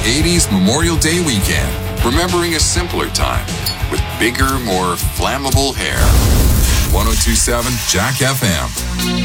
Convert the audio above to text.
80s Memorial Day weekend, remembering a simpler time with bigger, more flammable hair. 102.7 Jack FM.